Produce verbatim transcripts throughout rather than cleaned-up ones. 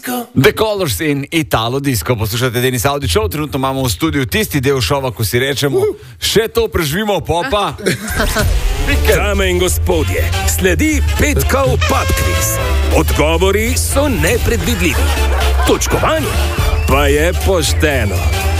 The Colors in Italo Disco. Poslušate Denis Audi Show, trenutno imamo v studiu tisti del šova, ko si rečemo, še to preživimo, popa. Dame in gospodje, sledi petkov pub quiz. Odgovori so nepredvidljivi. Točkovanje pa je pošteno.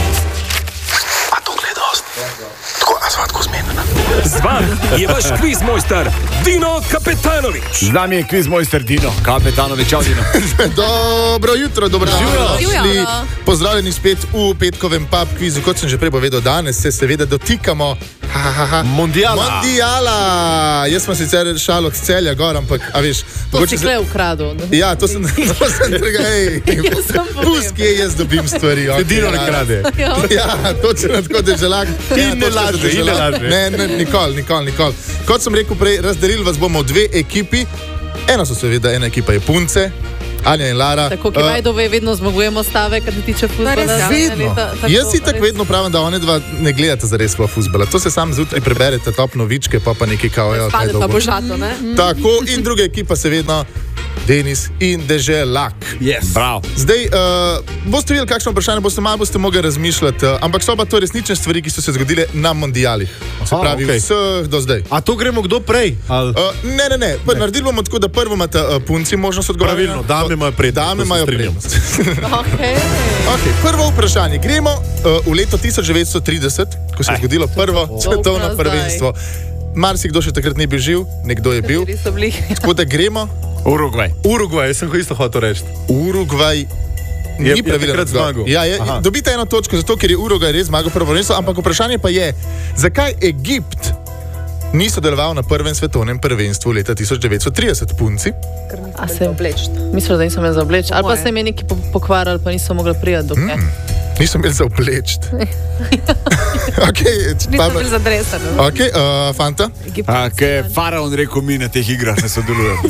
A to gledal? Tako, a svatko zmenjena. Z vami je vaš kviz mojster Dino Kapetanović. Z nami je kviz mojster Dino Kapetanović. Čau, Dino. Dobro jutro, dobro jutro. Pozdravljeni spet v petkovem pub kvizu. Kot sem že prej povedal, danes se seveda dotikamo ha, ha, ha, Mondiala. Mondiala. Jaz sem sicer šal od Celja gor, ampak, a veš... To si kle ukradil. Ja, to sem... To sem trega, hej, pust, kje jaz dobim stvari. Okay, Dino ne krade. Ja, točno tako, da je želak. In ne laže, in ne laže. Ne, ne, nikoli, nikoli, nikoli. Kot sem rekel prej, razdelili vas bomo v dve ekipi. Ena so seveda, ena ekipa je punce, Anja in Lara. Tako, ki Vajdove vedno zmagujemo stave, kar se tiče fuzbala. Vedno. Jaz si tako vedno pravim, da one dva ne gledate zares v fuzbala. To se sam zjutraj preberete, top novičke, pa pa nekaj kao. Spade pa božato, ne? Tako, in druga ekipa seveda Denis in Deželak. Yes. Bravo. Zdaj, uh, boste videli, kakšno vprašanje boste malo boste mogli razmišljati, uh, ampak so pa to resnične stvari, ki so se zgodile na mondialih. Se pravi, okay. Vseh do zdaj. A to gremo kdo prej? Uh, ne, ne, ne. ne. Naredili bomo tako, da prvo imate uh, punci možnost odgovarjati. Pravilno, dame imajo prednost. Dame imajo prednost. Okay. Okay, prvo vprašanje. Gremo uh, v leto tisoč devetsto trideset, ko se je zgodilo prvo svetovno prvenstvo. Marsikdo še takrat ni bil živ, nekdo je bil. Tako da gremo. Urugvaj. Urugvaj, jaz sem ko isto hotel reči. Urugvaj ni je, pravilen. Je takrat zmagal. Ja, je, dobite eno točko, zato ker je Urugvaj res zmagal prvo prvenstvo, ampak vprašanje pa je, zakaj Egipt ni sodeloval na prvem svetovnem prvenstvu leta tisoč devetsto trideset, punci? A se je obleč. Mislim, da nisem imel za obleč. Ali pa se je neki pokvarjali, pa nisem mogla prijeti dokaj. Mm. Nisem imel za obleč. Okay, nisem imel za dresa. Ok, uh, fanta? Ker je faraon rekel, mi na teh igrah ne sodelujemo.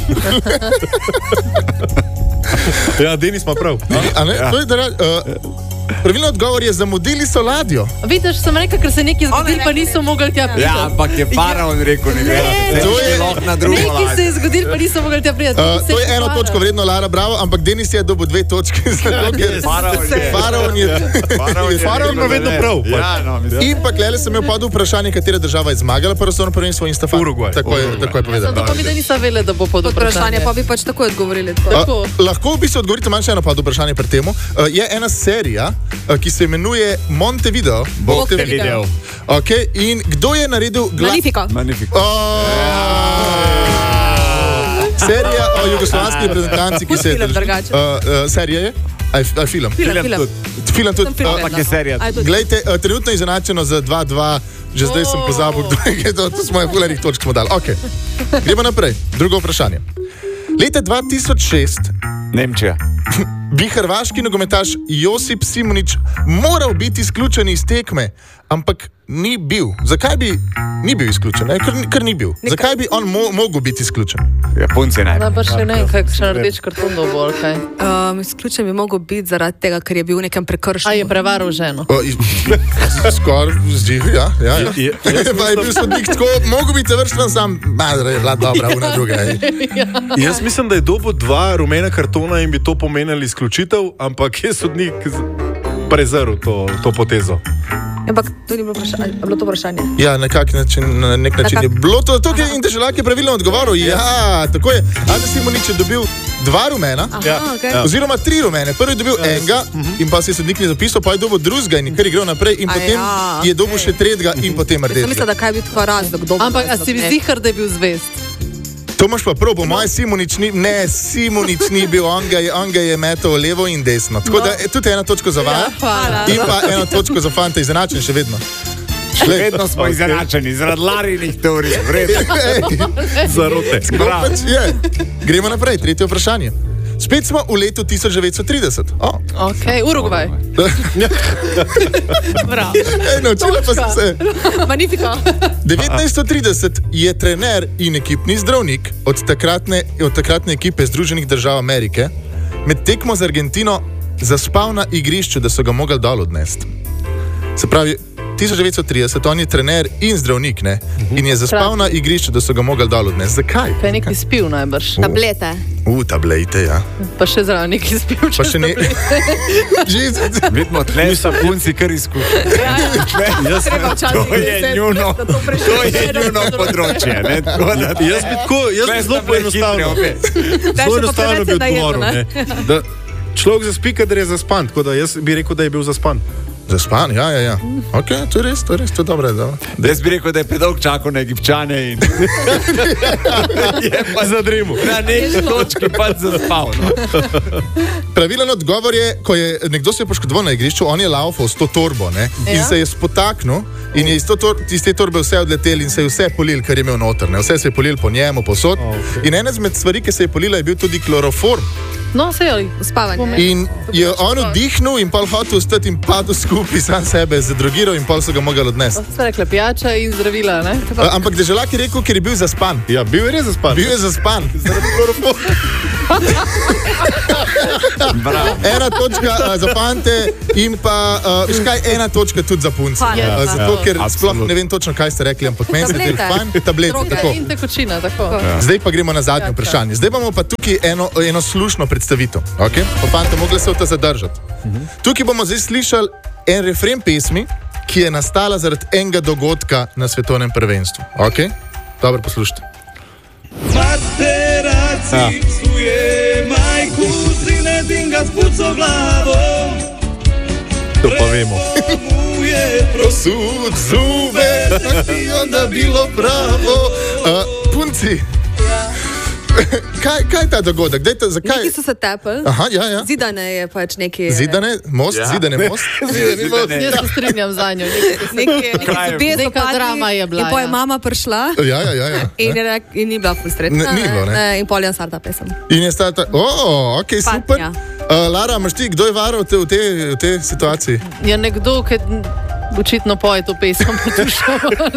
Ja, Denis ima prav. A ne? Ja. To je, da, uh, pravilno odgovor je, zamudili so ladjo. Vidiš, sem rekel, ker se nekaj zgodil, pa niso mogli tja priti. Ja, ampak je faraon rekel, ne gre. To je lahko na drugo ladjo. Nekaj se je zgodil, pa niso mogli tja priti. Uh, to je eno točko vredno, Lara, bravo, ampak Denis je dobil dve točke. Zato, ker faraon je... Faraon ima vedno prav. Ja, no, in pa klele sem imel pod vprašanje, katera država je zmagala prvo svetovno prvenstvo in sta Urugvaj. Tako je, tako je povedal. Zato pa mi da nisem vedela, da bo pod vprašanje. Pa bi pač takoj odgovorili. Uh, lahko bi se odgovorite manjše eno pod vprašanje pred temu. Uh, je ena serija, uh, ki se imenuje Montevideo. Montevideo. Ok, in kdo je naredil glas? Magnifico. Magnifico. Serija o jugoslovanski reprezentanci, ki se je... Film drugače. Uh, uh, serija je? Aj, aj film. Film, film. Film tudi. Ampak je serija. Glejte, uh, trenutno je izenačeno za dva dva, že zdaj sem pozabil, kdo je to, to smo je fulerih točk smo dali. Ok, gremo naprej. Drugo vprašanje. Leta dva tisoč šest Nemčija. Bi hrvaški nogometaš Josip Simonić moral biti izključen iz tekme, ampak ni bil. Zakaj bi ni bil izključen? Ker, ker ni bil. Nekaj. Zakaj bi on mo mogel biti izključen? Japonci naj. Da, pa še ne, kakšen rdeč karton dobo, ali kaj? Um, izključen bi mogel biti zaradi tega, ker je bil v nekem prekršku. A je prevaral ženo? Skoraj zdivi, ja. ja, ja. Je, je, je, pa je bil sodnik tako, mogel biti završen sam, madre, je bila dobra, una druga. Ja. Jaz mislim, da je dobil dva rumena kartona in bi to pomenili izključitev, ampak je sodnik prezrl to, to potezo. Ampak to ni bilo, bilo to vprašanje. Ja, na kak način, na nek način je bilo to, to in Deželak je pravilno odgovoril. Ja, tako je. Ante Simonić je dobil dva rumena, Aha, okay. ja. oziroma tri rumene. Prvi je dobil ja, enega uh -huh. in pa se je sodnik ni zapisal, pa je dobil drugega in kar je grel naprej in a potem ja, je dobil okay. še tretjega in potem rdečega. Sem mislila, da kaj bi tako razlog. Ampak a si mi zihar, da je bil zvest? To imaš pa prav, po mojem Simonić ni, ne, Simonić ni bil, on ga je, on ga je metal levo in desno. Tako no. da je tudi ena točka za vas ja, in pa ena točka za fanta, izenačen še vedno. Šle. Vedno smo okay. izenačeni, zaradi Larinih teorij, vredno. Zarote. Pač gremo naprej, tretje vprašanje. Spet smo v letu tisoč devetsto trideset. Oh. Ok, Urugvaj. Bravo. Ej, naučila pa sem se. Magnifico. devetnajststo trideset je trener in ekipni zdravnik od takratne, od takratne ekipe Združenih držav Amerike med tekmo z Argentino zaspal na igrišču, da so ga mogli dol odnesti. Se pravi, tisoč devetsto trideset, on je trener in zdravnik, ne? In je zaspal na igrišču, da so ga mogli dol odnesti. Zakaj? Kaj nekaj spil najbrž. Tablete. U, tablete, ja. Pa še zraven nekaj spil. Pa še ne... Vidimo, tle so punci kar izkušnji. To je njuno, to je njuno področje. Ne? Tako da, Jaz bi tako, jaz bi zelo poenostavno. Zelo enostavno bi odgovoril, ne. Da človek zaspi, kadar je zaspan, tako da jaz bi rekel, da je bil zaspan. Zaspan, ja, ja, ja. Ok, to je res, to je res, to je dobro. jaz bi rekel, da je predolg čakal na Egipčane in je pa Zadrimu. na neki točki pa zaspal. No. Pravilen odgovor je, ko je nekdo se je poškodoval na igrišču, on je laufal s to torbo, ne? In Ja. se je spotaknil in je iz, to tor iz te torbe vse odletel in se je vse polil, kar je imel noter, ne? Vse se je polil po njemu, posod. Okay. In ena izmed stvari, ki se je polila, je bil tudi kloroform. No, se je. Spavanje. In je on vdihnil in pol hotel vstati in padel skupaj sam sebe, zadrogiral in pol so ga mogli odnesti. Ste rekli pijača in zdravila, ne? A, ampak deželak je rekel, ker je bil zaspan. Ja, bil je res zaspan. Bil je zaspan. Zaradi kloroforma. Ena točka uh, za fante in pa, uh, veš kaj, ena točka tudi za punce. Fajn. Uh, zato, Ja, ker absolutno. sploh ne vem točno, kaj ste rekli, ampak meni se zdi Tablete. fajn. Tablete, Droge. tako. In tekočina, tako. Zdaj pa gremo na zadnje Ja, vprašanje. Zdaj imamo pa tukaj eno, eno slušno predstavitev. Okay? Pa fante, mogli se v to zadržati. Tukaj bomo zdaj slišali en refren pesmi, ki je nastala zaradi enega dogodka na svetovnem prvenstvu. Okay? Dobro, poslušajte. Materaci psuje majku, sine dinga s puco glavo. To pa vemo. Mu je Prosud zube, tak bi onda bilo pravo. Uh, punci, kaj, kaj je ta dogodek? Dejte, zakaj? Neki so se tepli. Aha, ja, ja. Zidane je pač neki... Zidane, most, ja. Zidane most. Zidane most. Jaz se strinjam za njo. Neki, neki Kaj je? zobje so Neka padli drama je bila, In pa je ja. mama prišla. Ja, ja, ja. ja. In, je rek, in ni bila frustrirana. Ne, ni bilo, ne. In pol je star ta pesem. In je stala ta, o, ok, Pat, super. ja. Uh, Lara, imaš ti, kdo je varal te, v tej v te situaciji? Je nekdo, ki očitno poje to pesem, pa tu šel.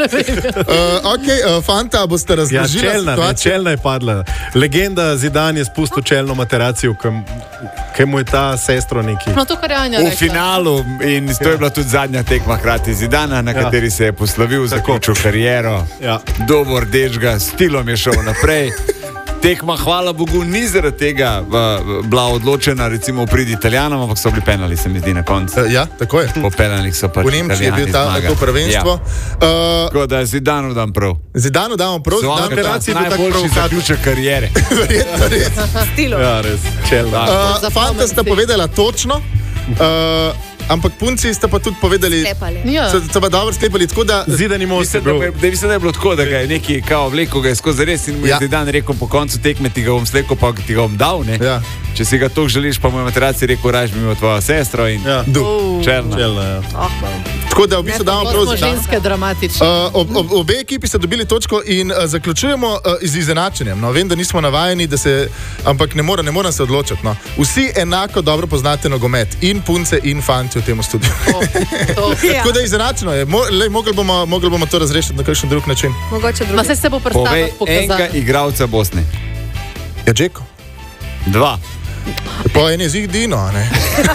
Uh, ok, uh, fanta, boste Ja, razložili čelna, ne, situacijo. čelna je padla. Legenda Zidane je spustil čelno materacijo, ki mu je ta sestro neki. No, to, kar je Anja V rekla. finalu, in to je bila tudi zadnja tekma hkrati Zidana, na Ja. kateri se je poslovil, Tako. zaključil kariero. Ja. Dobo rdečega, stilom je šel naprej. Tekma, hvala Bogu, ni zaradi tega uh, bila odločena, recimo, prid Italijanom, ampak so bili penali, se mi zdi, na koncu. Uh, ja, tako je. Po penalih so pač V Nemčiji je bil ta, Italijani to zmagali. prvenstvo. Ja. Uh, Tako da Zidanu dam prav. Zidanu damo prav, Zidanu Zidanu dam Federacija je bil tak najboljši provokator. zaključek kariere. verjetno res. Stilo. Ja, res, čelna. Uh, Za fanta sta pamet si. povedala točno, uh, ampak punci sta pa tudi povedali, Sklepali. Ja. so, so pa dobro sklepali, tako da Zidani most je Mislim, da, bil. bi- da, mislim, da je bilo tako, da ga je neki kao vleko, ga je skozi res in mu je Ja. Zidan rekel po koncu tekme, ti ga bom sleko, pa ti ga bom dal. Ne? Ja. Če si ga to želiš, pa mu je materaci rekel, raž bi imel tvojo sestro in Ja, Du. čelna. čelna, ja. Tako da v bistvu damo prav Smo Zidanu. ženske dramatične. Uh, ob, ob, obe ekipi ste dobili točko in uh, zaključujemo uh, z izenačenjem. No, vem, da nismo navajeni, da se, ampak ne morem, ne morem se odločiti. No. Vsi enako dobro poznate nogomet, in punce, in fanti v tem studiu. To. Ja. Tako da je izenačeno. Je. Mo, lej, mogli, bomo, mogli bomo to razrešiti na kakšen drug način. Mogoče Ma drugi. se se bo Povej predstavljati enega pokazati. igralca Bosne. Ja, Džeko. Dva. Po en jezik Dino, a ne?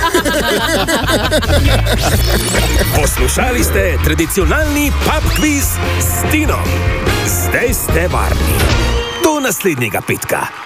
Poslušali ste tradicionalni pub quiz s Tinom. Zdaj ste varni. Do naslednjega petka.